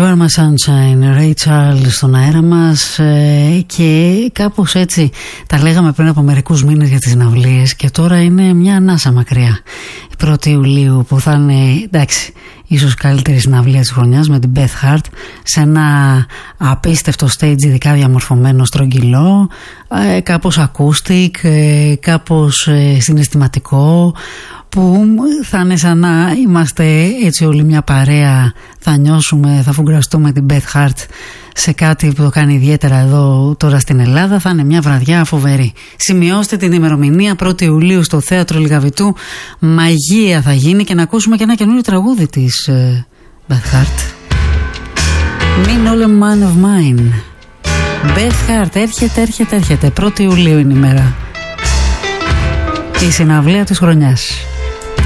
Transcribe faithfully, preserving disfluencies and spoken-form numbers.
You are my sunshine, Ray Charles στον αέρα μας, ε, και κάπως έτσι τα λέγαμε πριν από μερικούς μήνες για τις συναυλίες και τώρα είναι μια ανάσα μακριά. Η πρώτη Ιουλίου που θα είναι, εντάξει, ίσως καλύτερη συναυλία της χρονιάς με την Beth Hart σε ένα απίστευτο stage, ειδικά διαμορφωμένο, στρογγυλό, ε, κάπως acoustic, ε, κάπως ε, συναισθηματικό, που θα είναι σαν να είμαστε έτσι όλοι μια παρέα, θα νιώσουμε, θα φουγκραστούμε την Beth Hart σε κάτι που το κάνει ιδιαίτερα εδώ τώρα στην Ελλάδα. Θα είναι μια βραδιά φοβερή. Σημειώστε την ημερομηνία, πρώτη Ιουλίου στο Θέατρο Λιγαβητού. Μαγεία θα γίνει, και να ακούσουμε και ένα καινούριο τραγούδι της uh, Beth Hart. Mean All a Man of Mine. Beth Hart, έρχεται, έρχεται, έρχεται. πρώτη Ιουλίου είναι η μέρα. Η συναυλία της χρονιάς.